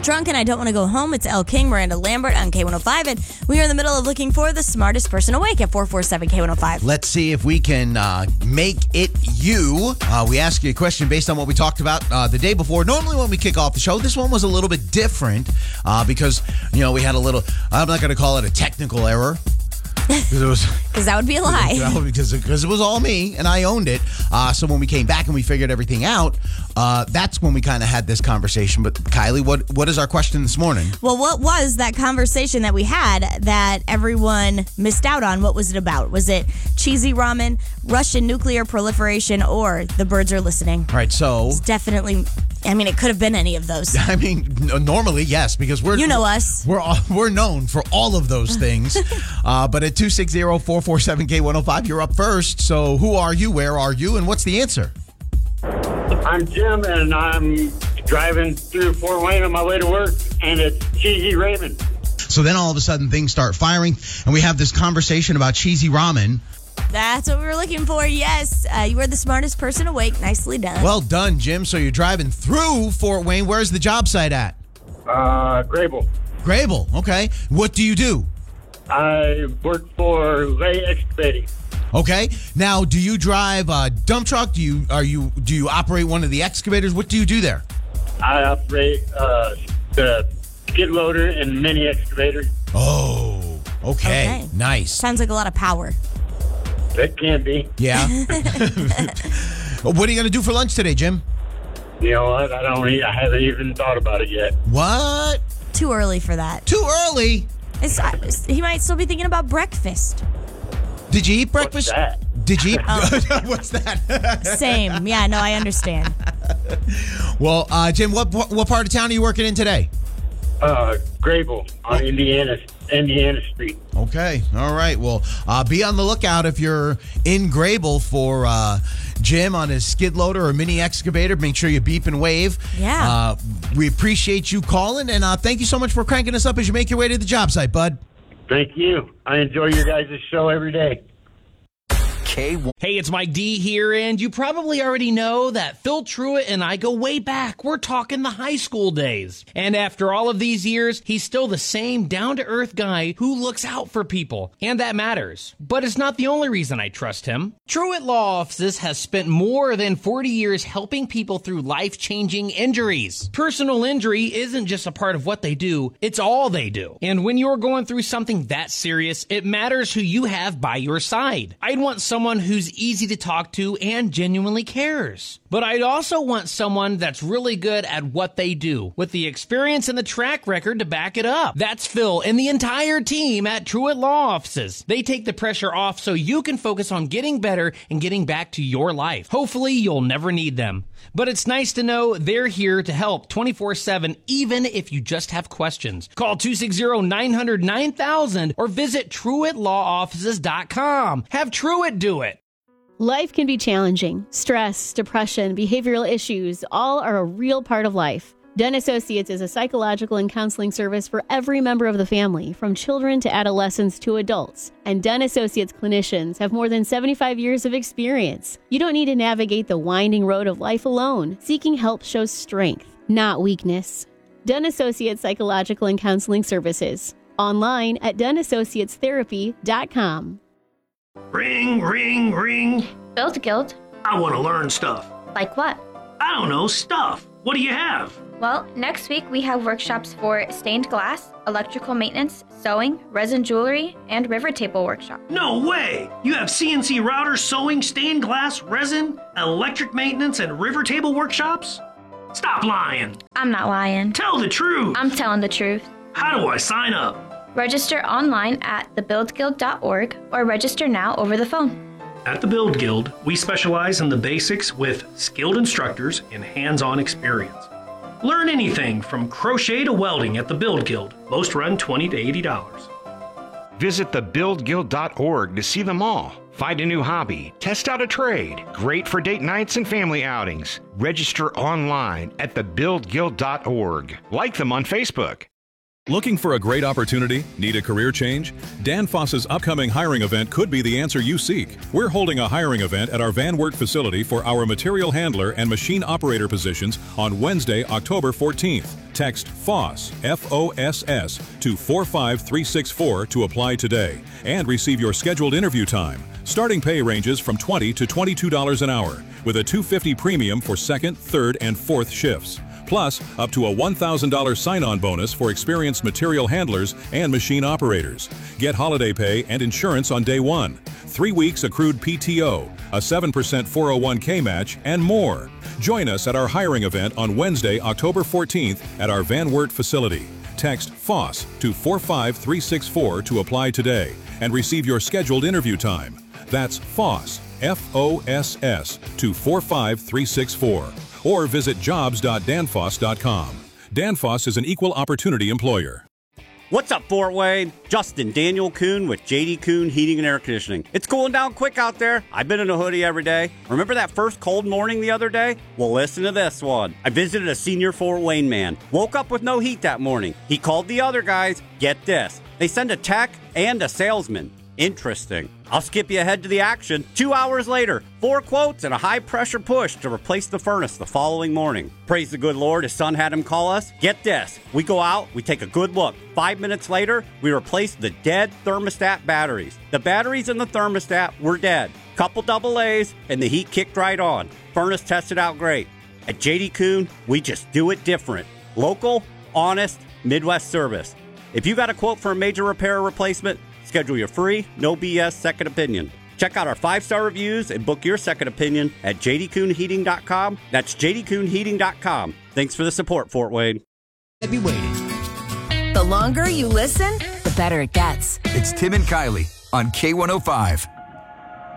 drunk and I don't want to go home. It's Elle King, Miranda Lambert on K105, and we are in the middle of looking for the smartest person awake at 447 K105. Let's see if we can make it you. We ask you a question based on what we talked about the day before. Normally when we kick off the show, this one was a little bit different because, we had a little, I'm not going to call it a technical error. Because that would be a lie. Because it was all me, and I owned it. So when we came back and we figured everything out, that's when we kind of had this conversation. But Kylie, what is our question this morning? Well, what was that conversation that we had that everyone missed out on? What was it about? Was it cheesy ramen, Russian nuclear proliferation, or the birds are listening? All right, so... It's definitely... it could have been any of those. Normally, yes, because we're... You know us. We're known for all of those things. But at 260-447-K105, you're up first. So who are you, where are you, and what's the answer? I'm Jim, and I'm driving through Fort Wayne on my way to work, and it's Cheesy Ramen. So then all of a sudden things start firing, and we have this conversation about cheesy ramen. That's what we were looking for, yes. You were the smartest person awake. Nicely done. Well done, Jim. So you're driving through Fort Wayne. Where's the job site at? Grable. Grable, okay. What do you do? I work for Lay Excavating. Okay. Now, do you drive a dump truck? Do you operate one of the excavators? What do you do there? I operate the skid loader and mini excavator. Oh, okay. Nice. Sounds like a lot of power. That can be. Yeah. What are you going to do for lunch today, Jim? You know what? I haven't even thought about it yet. What? Too early for that. Too early? He might still be thinking about breakfast. Did you eat breakfast? What's that? Did you eat? What's that? Same. Yeah, no, I understand. Well, Jim, what part of town are you working in today? Grable on Indiana Street. Okay. All right. Well, be on the lookout if you're in Grable for Jim on his skid loader or mini excavator. Make sure you beep and wave. Yeah. We appreciate you calling, and thank you so much for cranking us up as you make your way to the job site, bud. Thank you. I enjoy your guys' show every day. Hey, it's Mike D here, and you probably already know that Phil Truitt and I go way back. We're talking the high school days. And after all of these years, he's still the same down-to-earth guy who looks out for people, and that matters. But it's not the only reason I trust him. Truitt Law Offices has spent more than 40 years helping people through life-changing injuries. Personal injury isn't just a part of what they do, it's all they do. And when you're going through something that serious, it matters who you have by your side. I'd want someone who's easy to talk to and genuinely cares. But I'd also want someone that's really good at what they do, with the experience and the track record to back it up. That's Phil and the entire team at Truitt Law Offices. They take the pressure off so you can focus on getting better and getting back to your life. Hopefully, you'll never need them. But it's nice to know they're here to help 24/7, even if you just have questions. Call 260-900-9000 or visit TruittLawOffices.com. Have Truitt do it. Life can be challenging. Stress, depression, behavioral issues, all are a real part of life. Dunn Associates is a psychological and counseling service for every member of the family, from children to adolescents to adults. And Dunn Associates clinicians have more than 75 years of experience. You don't need to navigate the winding road of life alone. Seeking help shows strength, not weakness. Dunn Associates Psychological and Counseling Services. Online at DunnAssociatesTherapy.com. Ring, ring, ring. Build Guild. I want to learn stuff. Like what? I don't know, stuff. What do you have? Well, next week we have workshops for stained glass, electrical maintenance, sewing, resin jewelry, and river table workshop. No way! You have CNC routers, sewing, stained glass, resin, electric maintenance, and river table workshops? Stop lying. I'm not lying. Tell the truth. I'm telling the truth. How do I sign up? Register online at thebuildguild.org or register now over the phone. At the Build Guild, we specialize in the basics with skilled instructors and hands-on experience. Learn anything from crochet to welding at the Build Guild. Most run $20 to $80. Visit thebuildguild.org to see them all. Find a new hobby, test out a trade. Great for date nights and family outings. Register online at thebuildguild.org. Like them on Facebook. Looking for a great opportunity? Need a career change? Dan Foss's upcoming hiring event could be the answer you seek. We're holding a hiring event at our Van Wert facility for our material handler and machine operator positions on Wednesday, October 14th. Text FOSS, F-O-S-S, to 45364 to apply today and receive your scheduled interview time. Starting pay ranges from $20 to $22 an hour, with a $250 premium for second, third, and fourth shifts. Plus, up to a $1,000 sign-on bonus for experienced material handlers and machine operators. Get holiday pay and insurance on day one, 3 weeks accrued PTO, a 7% 401k match, and more. Join us at our hiring event on Wednesday, October 14th at our Van Wert facility. Text FOSS to 45364 to apply today and receive your scheduled interview time. That's FOSS, F-O-S-S, to 45364. Or visit jobs.danfoss.com. Danfoss is an equal opportunity employer. What's up, Fort Wayne? Justin Daniel Kuhn with JD Kuhn Heating and Air Conditioning. It's cooling down quick out there. I've been in a hoodie every day. Remember that first cold morning the other day? Well, listen to this one. I visited a senior Fort Wayne man. Woke up with no heat that morning. He called the other guys. Get this. They send a tech and a salesman. Interesting. I'll skip you ahead to the action. 2 hours later, 4 quotes and a high-pressure push to replace the furnace the following morning. Praise the good Lord, his son had him call us. Get this. We go out, we take a good look. 5 minutes later, we replace the dead thermostat batteries. The batteries in the thermostat were dead. Couple double A's, and the heat kicked right on. Furnace tested out great. At JD Kuhn, we just do it different. Local, honest, Midwest service. If you got a quote for a major repair or replacement, schedule your free, no BS second opinion. Check out our 5-star reviews and book your second opinion at jdkuhnheating.com. That's jdkuhnheating.com. Thanks for the support, Fort Wayne. I'd be waiting. The longer you listen, the better it gets. It's Tim and Kylie on K105.